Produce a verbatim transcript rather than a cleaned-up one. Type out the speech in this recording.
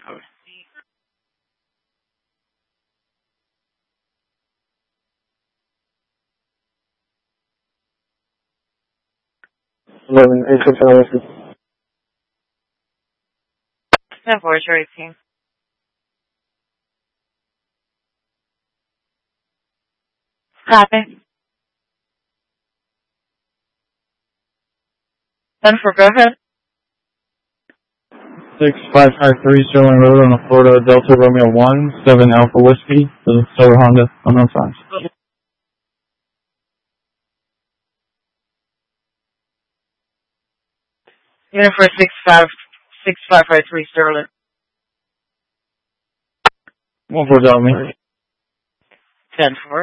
code. eleven eight six nine whiskey. ten four, you're eighteen. Copy. ten four, go ahead. six five five three Sterling Road on the Florida Delta Romeo one, seven Alpha Whiskey, the Solar Honda, unknown signs. Unit for six five six five five three Sterling. one four Delta me. ten four.